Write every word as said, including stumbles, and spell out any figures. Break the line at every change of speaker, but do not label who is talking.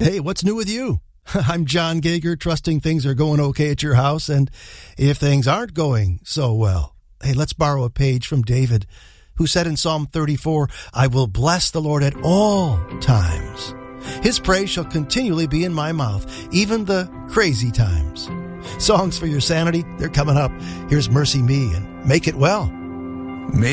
Hey, what's new with you? I'm John Gager, trusting things are going okay at your house. And if things aren't going so well, hey, let's borrow a page from David, who said in Psalm thirty-four, I will bless the Lord at all times. His praise shall continually be in my mouth, even the crazy times. Songs for your sanity, they're coming up. Here's Mercy Me and Make It Well.